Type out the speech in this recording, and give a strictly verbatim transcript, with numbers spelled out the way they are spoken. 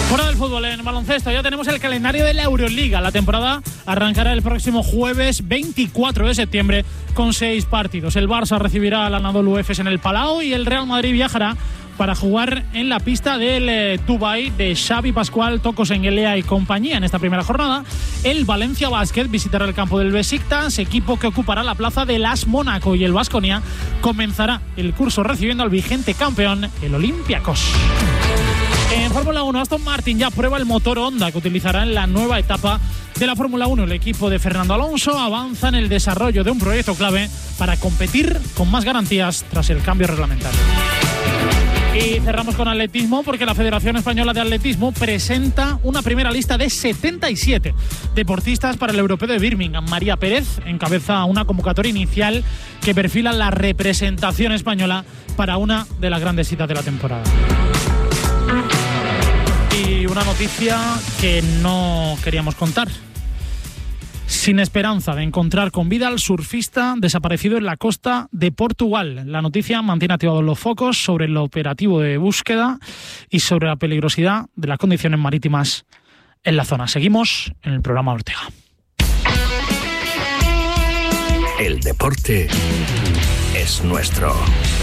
Fuera del fútbol, en baloncesto ya tenemos el calendario de la Euroliga. La temporada arrancará el próximo jueves veinticuatro de septiembre con seis partidos. El Barça recibirá al Anadolu Efes en el Palau y el Real Madrid viajará para jugar en la pista del eh, Dubai de Xavi Pascual, Toko Sengelea y compañía. En esta primera jornada, el Valencia Basket visitará el campo del Besiktas, equipo que ocupará la plaza del AS Mónaco, y el Baskonia comenzará el curso recibiendo al vigente campeón, el Olympiacos. En Fórmula uno, Aston Martin ya prueba el motor Honda que utilizará en la nueva etapa de la Fórmula uno. El equipo de Fernando Alonso avanza en el desarrollo de un proyecto clave para competir con más garantías tras el cambio reglamentario. Y cerramos con atletismo, porque la Federación Española de Atletismo presenta una primera lista de setenta y siete deportistas para el Europeo de Birmingham. María Pérez encabeza una convocatoria inicial que perfila la representación española para una de las grandes citas de la temporada. Y una noticia que no queríamos contar. Sin esperanza de encontrar con vida al surfista desaparecido en la costa de Portugal. La noticia mantiene activados los focos sobre el operativo de búsqueda y sobre la peligrosidad de las condiciones marítimas en la zona. Seguimos en el programa Ortega. El deporte es nuestro.